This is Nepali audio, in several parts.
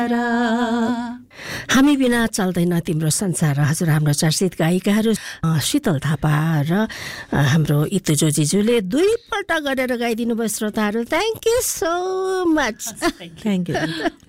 हामी बिना चल्दैन तिम्रो संसार। हजुर, हाम्रो चर्चित गायिकाहरू शीतल थापा र हाम्रो इतुजो जिजुले 2 पल्ट गरेर गाइदिनु भयो श्रोताहरू। Thank you so much. Thank you.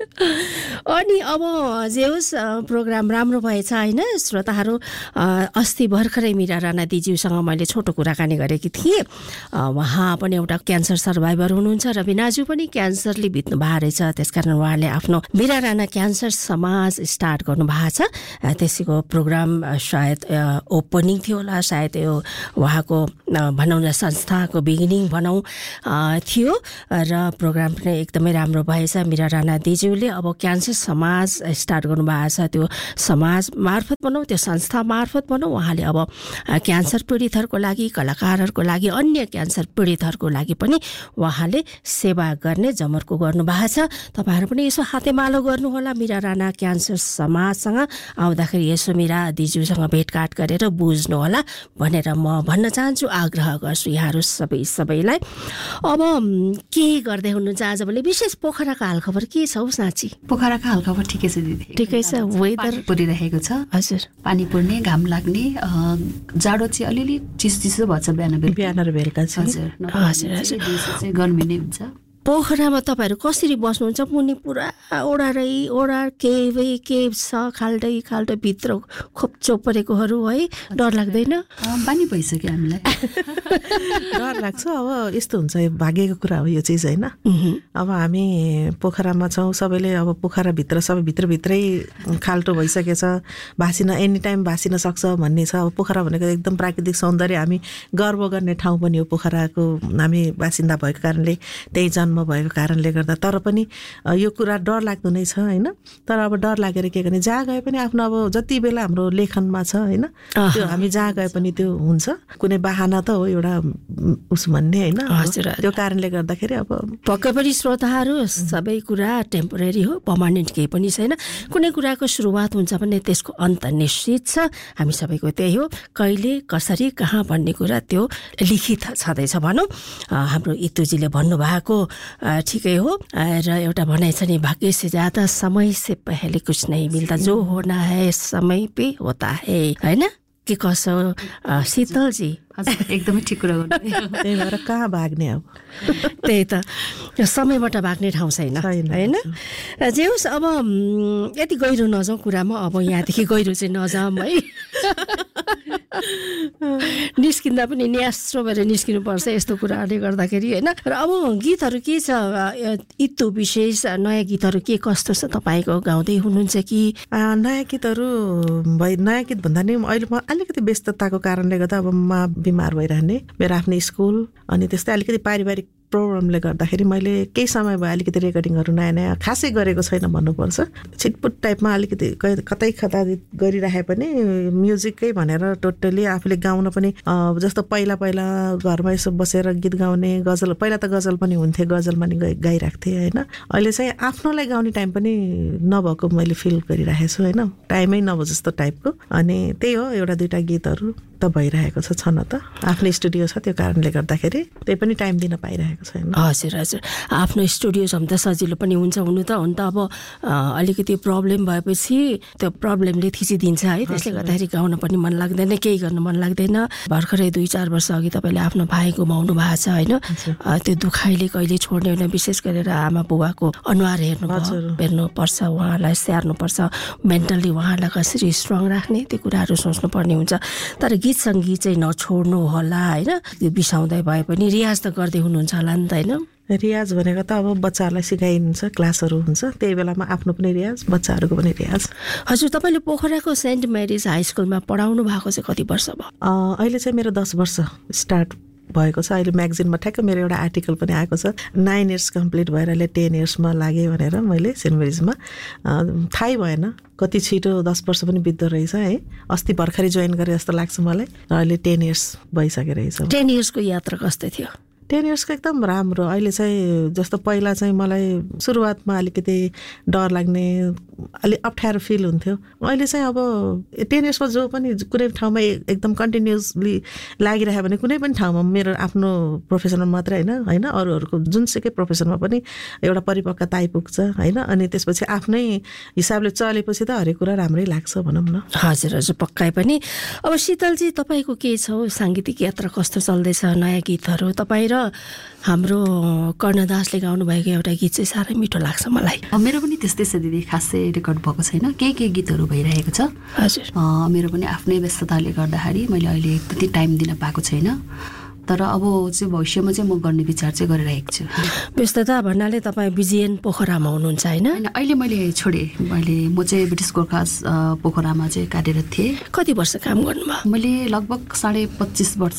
अनि अब जे होस्, प्रोग्राम राम्रो भएछ होइन श्रोताहरू। अस्ति भर्खरै मीरा राणा दिज्यूसँग मैले छोटो कुराकानी गरेकी थिएँ। उहाँ पनि एउटा क्यान्सर सर्भाइभर हुनुहुन्छ र बिनाजु पनि क्यान्सरले बित्नु भएको रहेछ। त्यसकारण उहाँले आफ्नो मीरा राणा क्यान्सर समाज स्टार्ट गर्नुभएको छ। त्यसैको प्रोग्राम सायद ओपनिङ थियो होला, सायद यो उहाँको भनौँ न संस्थाको बिगिनिङ भनौँ थियो र प्रोग्राम पनि एकदमै राम्रो भएछ। मीरा राणा दिज्यूले अब क्यान्सर समाज स्टार्ट गर्नुभएको छ। त्यो समाज मार्फत भनौँ, त्यो संस्था मार्फत भनौँ, उहाँले अब क्यान्सर पीडितहरूको लागि, कलाकारहरूको लागि, अन्य क्यान्सर पीडितहरूको लागि पनि उहाँले सेवा गर्ने जमर्को गर्नुभएको छ। तपाईँहरू पनि यसो हातेमालो गर्नुहोला मीरा राणा क्यान्सर समाजसँग। आउँदाखेरि यसो मीरा दिज्यूसँग भेटघाट गरेर बुझ्नुहोला भनेर म भन्न चाहन्छु, आग्रह गर्छु यहाँहरू सबैलाई। अब के गर्दै हुनुहुन्छ आजभोलि? विशेष पोखराको हालखबर के छ हौ साँच्ची? पोखराको हालखबर ठिकै छ दिदी। ठिकै छ। वेदर परिरहेको छ। हजुर, पानी पर्ने, घाम लाग्ने, जाडो चाहिँ अलिअलि चिसो भन्छ बिहान र बेलुका चाहिँ। हजुर, गर्मी नै हुन्छ। पोखरामा तपाईँहरू कसरी बस्नुहुन्छ? मुनि पुरा ओडा केभ छ, खाल्टै भित्र खोप्चो परेकोहरू है, डर लाग्दैन? बानी भइसक्यो हामीलाई। डर लाग्छ। अब यस्तो हुन्छ, भाग्यको कुरा हो यो चिज होइन। अब हामी पोखरामा छौँ, सबैले अब पोखराभित्र सबै भित्रभित्रै खाल्टो भइसकेछ, भासिन एनी टाइम भासिन सक्छ भन्ने छ। अब पोखरा भनेको एकदम प्राकृतिक सौन्दर्य, हामी गर्व गर्ने ठाउँ पनि हो पोखराको। हामी बासिन्दा भएको कारणले, त्यही जन्म भएको कारणले गर्दा। तर पनि यो कुरा डर लाग्दो नै छ होइन। तर अब डर लागेर के गर्ने, जहाँ गए पनि आफ्नो अब जति बेला हाम्रो लेखनमा छ होइन, त्यो हामी जहाँ गए पनि त्यो हुन्छ। कुनै बाहना त हो एउटा उस भन्ने होइन। त्यो कारणले गर्दाखेरि अब पक्कै पनि श्रोताहरू, सबै कुरा टेम्पोरेरी हो, पर्मानेन्ट केही पनि छैन। कुनै कुराको सुरुवात हुन्छ भने त्यसको अन्त निश्चित छ। हामी सबैको त्यही हो, कहिले कसरी कहाँ भन्ने कुरा त्यो लिखित छँदैछ भनौँ। हाम्रो इतुजीले भन्नुभएको ठिकै हो। र एउटा भनाइ छ नि, भाग्य से ज्यादा समय से पहले कुछ नहीं मिलता, जो होना है समय पे होता है होइन। के कसो शीतलजी? एकदमै ठिक कुरा गर्नु। त्यही भएर कहाँ भाग्ने अब? त्यही त, समयबाट भाग्ने ठाउँ छैन होइन। जे होस्, अब यति गहिरो नजाउँ कुरामा। अब यहाँदेखि गहिरो चाहिँ नजाऊँ है। निस्किँदा पनि न्यास्रो भएर निस्किनुपर्छ यस्तो कुराहरूले गर्दाखेरि होइन। र अब गीतहरू के छ इतु विशेष? नयाँ गीतहरू के कस्तो छ तपाईँको? गाउँदै हुनुहुन्छ कि? नयाँ गीतहरू नयाँ गीत भन्दा नि अहिले म अलिकति व्यस्तताको कारणले गर्दा अब म बिमार भइरहने, मेरो आफ्नै स्कुल, अनि त्यस्तै अलिकति पारिवारिक प्रोग्रामले गर्दाखेरि मैले केही समय भयो अलिकति रेकर्डिङहरू नयाँ खासै गरेको छैन भन्नुपर्छ। छिटपुट टाइपमा अलिकति कतै गरिराखे पनि म्युजिकै भनेर टोटली आफूले गाउन पनि जस्तो पहिला घरमा यसो बसेर गीत गाउने, गजल, पहिला त गजल पनि हुन्थे, गजल पनि गाइरहेको थिएँ होइन। अहिले चाहिँ आफ्नोलाई गाउने टाइम पनि नभएको मैले फिल गरिरहेको छु होइन, टाइमै नभए जस्तो टाइपको। अनि त्यही हो, एउटा दुईवटा गीतहरू त भइरहेको छ न त, आफ्नो स्टुडियो छ, त्यो कारणले गर्दाखेरि त्यही पनि टाइम दिन पाइरहेको छैन। हजुर हजुर, आफ्नो स्टुडियो छ भने त सजिलो पनि हुन्छ हुनु त। अब अलिकति प्रब्लम भएपछि त्यो प्रब्लमले थिचिदिन्छ है, त्यसले गर्दाखेरि गाउन पनि मन लाग्दैन, केही गर्न मन लाग्दैन। भर्खरै 2-4 वर्ष अघि तपाईँले आफ्नो भाइ गुमाउनु भएको छ होइन। त्यो दुखाइले कहिले छोड्ने होइन। विशेष गरेर आमा बुबाको अनुहार हेर्नुपर्छ, उहाँलाई स्याहार्नुपर्छ, मेन्टल्ली उहाँलाई कसरी स्ट्रङ राख्ने, त्यो कुराहरू सोच्नुपर्ने हुन्छ। तर गीत सङ्गीत चाहिँ नछोड्नु होला होइन। त्यो बिसाउँदै भए पनि रियाज त गर्दै हुनुहुन्छ होला नि त होइन? रियाज भनेको त अब बच्चाहरूलाई सिकाइन्छ, क्लासहरू हुन्छ, त्यही बेलामा आफ्नो पनि रियाज, बच्चाहरूको पनि रियाज। हजुर, तपाईँले पोखराको सेन्ट मेरिज हाई स्कुलमा पढाउनु भएको चाहिँ कति वर्ष भयो? अहिले चाहिँ मेरो 10 वर्ष स्टार्ट भएको छ। अहिले म्यागजिनमा ठ्याक्क मेरो एउटा आर्टिकल पनि आएको छ, 9 इयर्स कम्प्लिट भएर अहिले 10 इयर्समा लागेँ भनेर। मैले सेन्ट मेरिजमा थाहै भएन कति छिटो 10 वर्ष पनि बित्दो रहेछ है। अस्ति भर्खरै जोइन गरेँ जस्तो लाग्छ मलाई, र अहिले 10 इयर्स भइसकेको रहेछ। 10 इयर्सको यात्रा कस्तो थियो? 10 इयर्सको एकदम राम्रो। अहिले चाहिँ जस्तो पहिला चाहिँ मलाई सुरुवातमा अलिकति डर लाग्ने, अलि अप्ठ्यारो फिल हुन्थ्यो। अहिले चाहिँ अब 10 इयर्समा जो पनि कुनै ठाउँमा एकदम कन्टिन्युसली लागिरह्यो भने कुनै पनि ठाउँमा मेरो आफ्नो प्रोफेसनमा मात्रै होइन अरूहरूको जुनसुकै प्रोफेसनमा पनि एउटा परिपक्वता आइपुग्छ होइन। अनि त्यसपछि आफ्नै हिसाबले चलेपछि त हरेक कुरा राम्रै लाग्छ भनौँ न। हजुर हजुर, पक्कै पनि। अब शीतलजी, तपाईँको के छ हौ, साङ्गीतिक यात्रा कस्तो चल्दैछ? नयाँ गीतहरू तपाईँ र हाम्रो कर्णदासले गाउनुभएको एउटा गीत चाहिँ साह्रै मिठो लाग्छ मलाई। मेरो पनि त्यस्तै छ दिदी, खासै रेकर्ड भएको छैन, केही गीतहरू भइरहेको छ। हजुर, मेरो पनि आफ्नै व्यस्तताले गर्दाखेरि मैले अहिले त्यति टाइम दिन पाएको छैन, तर अब चाहिँ भविष्यमा चाहिँ म गर्ने विचार चाहिँ गरिरहेको छु। व्यस्तता भन्नाले तपाईँ बिजिएन पोखरामा हुनुहुन्छ होइन? अहिले मैले छोडेँ, म चाहिँ ब्रिटिस गोर्खा पोखरामा चाहिँ कार्यरत थिएँ। कति वर्ष काम गर्नुभयो? मैले लगभग 25.5 वर्ष।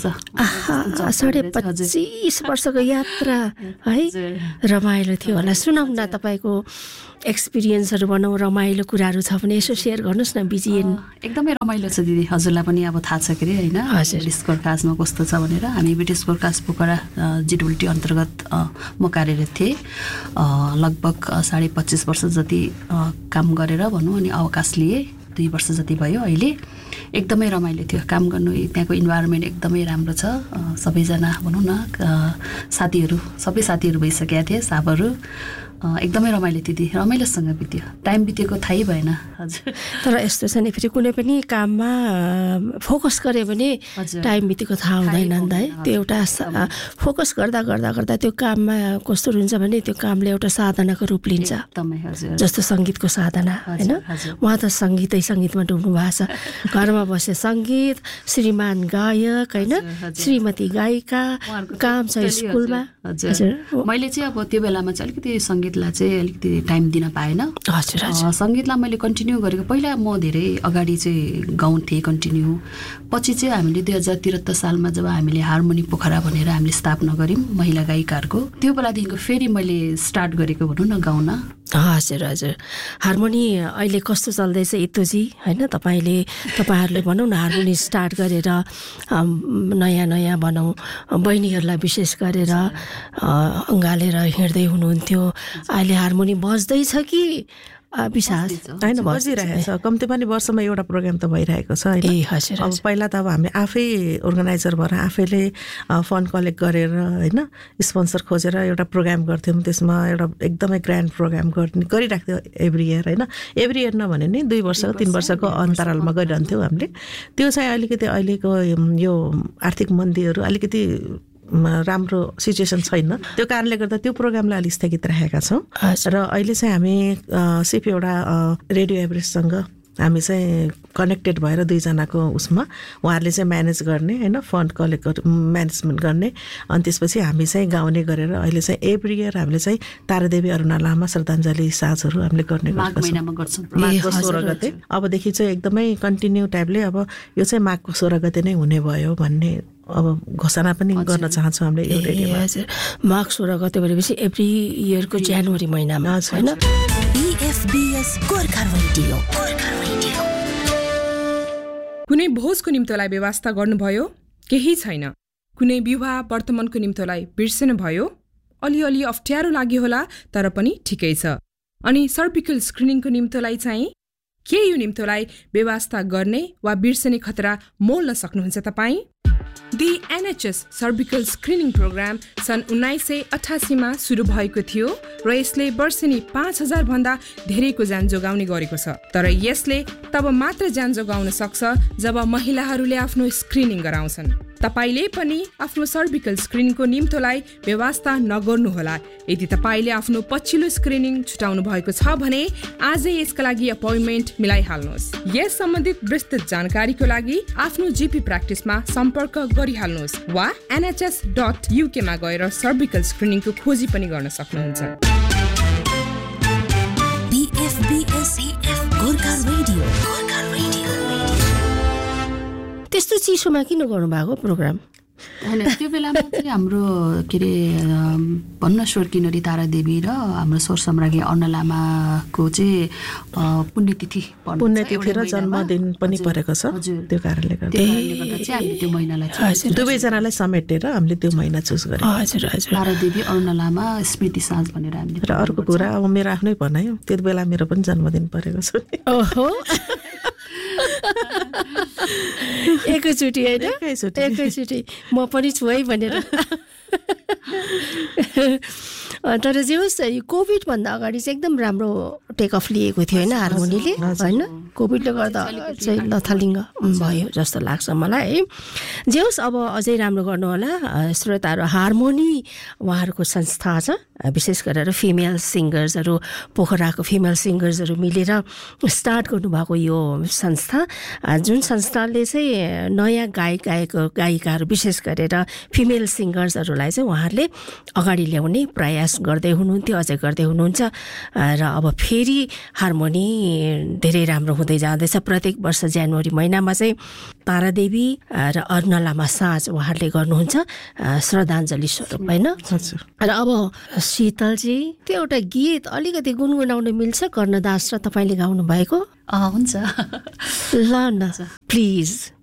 25.5 वर्षको यात्रा है, रमाइलो थियो होला। सुनाउँ न तपाईँको एक्सपिरियन्सहरू भनौँ, रमाइलो कुराहरू छ भने यसो सेयर गर्नुहोस् न। बिजिएन एकदमै रमाइलो छ दिदी, हजुरलाई पनि अब थाहा छ के अरे होइन ब्रिटिस गोर्खासमा कस्तो छ भनेर। हामी ब्रिटिस गोर्खास पोखरा जिडब्ल्युटी अन्तर्गत म कार्यरत थिएँ। लगभग 25.5 वर्ष जति काम गरेर भनौँ, अनि अवकाश लिएँ, 2 वर्ष जति भयो। अहिले एकदमै रमाइलो थियो काम गर्नु, त्यहाँको इन्भाइरोमेन्ट एकदमै राम्रो छ। सबैजना भनौँ न सबै साथीहरू भइसकेका थिए, साबहरू एकदमै रमाइलो थियो, रमाइलोसँग बित्यो, टाइम बितेको थाहै भएन। हजुर, तर यस्तो छ नि, फेरि कुनै पनि काममा फोकस गऱ्यो भने टाइम बितेको थाहा हुँदैन नि त है। त्यो एउटा फोकस गर्दा त्यो काममा कस्तो हुन्छ भने त्यो कामले एउटा साधनाको रूप लिन्छ, जस्तो सङ्गीतको साधना होइन। उहाँ त सङ्गीतमा डुब्नु भएको छ। घरमा बसे सङ्गीत, श्रीमान गायक होइन, श्रीमती गायिका, काम छ स्कुलमा। मैले चाहिँ अब त्यो बेलामा चाहिँ अलिकति सङ्गीतलाई चाहिँ अलिकति टाइम दिन पाएन। सङ्गीतलाई मैले कन्टिन्यू गरेको, पहिला म धेरै अगाडि चाहिँ गाउँथेँ कन्टिन्यू। पछि चाहिँ हामीले 2073 सालमा जब हामीले हार्मोनी पोखरा भनेर हामीले स्थापना गऱ्यौँ महिला गायिकाहरूको, त्यो बेलादेखिको फेरि मैले स्टार्ट गरेको भनौँ न गाउन। हजुर हजुर, हार्मोनी अहिले कस्तो चल्दैछ इतुजी होइन? तपाईँहरूले भनौँ न हार्मोनी स्टार्ट गरेर नयाँ भनौँ बहिनीहरूलाई विशेष गरेर अँगालेर हिँड्दै हुनुहुन्थ्यो। अहिले हार्मोनी बज्दैछ कि विशाल होइन बजिरहेको छ? कम्ती पनि वर्षमा एउटा प्रोग्राम त भइरहेको छ होइन। अब पहिला त अब हामी आफै अर्गनाइजर भएर आफैले फन्ड कलेक्ट गरेर होइन स्पोन्सर खोजेर एउटा प्रोग्राम गर्थ्यौँ। त्यसमा एउटा एकदमै ग्रान्ड प्रोग्राम गरिराख्थ्यौँ एभ्री इयर होइन। एभ्री इयर नभने नि 2 वर्षको 3 वर्षको अन्तरालमा गरिरहन्थ्यौँ हामीले। त्यो चाहिँ अलिकति अहिलेको यो आर्थिक मन्दीहरू अलिकति राम्रो सिचुएसन छैन, त्यो कारणले गर्दा त्यो प्रोग्रामलाई अलिक स्थगित राखेका छौँ। र अहिले चाहिँ हामी सिर्फ एउटा रेडियो एभरेस्टसँग हामी चाहिँ कनेक्टेड भएर 2 जनाको उसमा उहाँहरूले चाहिँ म्यानेज गर्ने होइन, फन्ड कलेक्ट म्यानेजमेन्ट गर्ने। अनि त्यसपछि हामी चाहिँ गाउने गरेर अहिले चाहिँ एभ्री इयर हामीले चाहिँ तारादेवी अरुणा लामा श्रद्धाञ्जली साँझहरू हामीले गर्ने गर्छौँ। माघको 16 गते अबदेखि चाहिँ एकदमै कन्टिन्यू टाइपले अब यो चाहिँ माघको 16 गते नै हुने भयो भन्ने अब घोषणा पनि गर्न चाहन्छौँ हामीले यो रेडियोमा। हजुर, माघ 16 गते भनेपछि एभ्री इयरको जनवरी महिनामा होइन। कुनै भोजको निम्तोलाई व्यवस्था गर्नुभयो? केही छैन। कुनै विवाह वर्तमानको निम्तोलाई बिर्सनु भयो? अलिअलि अप्ठ्यारो लाग्यो होला, तर पनि ठिकै छ। अनि सर्भिकल स्क्रिनिङको निम्तोलाई चाहिँ के यो निम्तोलाई व्यवस्था गर्ने वा बिर्सने खतरा मोल्न सक्नुहुन्छ तपाईँ? The NHS cervical screening programme सन् 1988मा सुरु भएको थियो र यसले वर्षेनी 5000 भन्दा धेरैको ज्यान जोगाउने गरेको छ। तर यसले तब मात्र ज्यान जोगाउन सक्छ जब महिलाहरूले आफ्नो स्क्रिनिङ गराउँछन्। तपाईले पनि आफ्नो सर्भिकल स्क्रिनिङको निम्तोलाई व्यवस्था नगर्नुहोला। यदि तपाईले आफ्नो पछिल्लो स्क्रिनिङ छुटाउनु भएको छ भने आजै यसका लागि अपोइन्टमेन्ट मिलाइहाल्नुहोस्। यस सम्बन्धित विस्तृत जानकारीको लागि आफ्नो जीपी प्र्याक्टिसमा सम्पर्क गरिहाल्नुहोस् वा nhs.uk मा गएर सर्भिकल स्क्रिनिङको खोजी पनि गर्न सक्नुहुन्छ। त्यस्तो चिसोमा किन गर्नुभएको प्रोग्राम? होइन त्यो बेलामा चाहिँ हाम्रो के अरे भन्न स्वर किन्नरी तारादेवी र हाम्रो स्वर सम्राज्ञी अरुणा लामाको चाहिँ पुण्यतिथि र जन्मदिन पनि परेको छ। त्यो कारणले गर्दा चाहिँ हामीले त्यो महिनालाई दुवैजनालाई समेटेर हामीले त्यो महिना चुज गरेको। हजुर हजुर। तारादेवी अरुणा लामा स्मृति साँझ भनेर हामीले। र अर्को कुरा अब मेरो आफ्नै भनाइ हो, त्यति बेला मेरो पनि जन्मदिन परेको छ। ओहो एकैचोटि होइन, एकैचोटि म पनि छु है भनेर। तर जे होस् कोभिडभन्दा अगाडि चाहिँ एकदम राम्रो टेक अफ लिएको थियो होइन हार्मोनीले, होइन कोभिडले गर्दा चाहिँ लथालिङ्ग भयो जस्तो लाग्छ मलाई है। जे होस् अब अझै राम्रो गर्नु होला श्रोताहरू। हार्मोनी उहाँहरूको संस्था छ, विशेष गरेर फिमेल सिङ्गर्सहरू, पोखराको फिमेल सिङ्गर्सहरू मिलेर स्टार्ट गर्नुभएको यो संस्था, जुन संस्थाले चाहिँ नयाँ गायिकाहरू विशेष गरेर फिमेल सिङ्गर्सहरूलाई चाहिँ उहाँहरूले अगाडि ल्याउने प्रयास गर्दै हुनुहुन्थ्यो, अझै गर्दै हुनुहुन्छ। र अब फेरि हार्मोनी धेरै राम्रो हुँदै जाँदैछ। प्रत्येक वर्ष जनवरी महिनामा चाहिँ तारादेवी र अरुणा लामा साँझ उहाँहरूले गर्नुहुन्छ श्रद्धाञ्जली स्वरूप होइन। र अब शीतलजी त्यो एउटा गीत अलिकति गुनगुनाउन मिल्छ कर्णदास र तपाईँले गाउनु भएको? हुन्छ ल न प्लिज।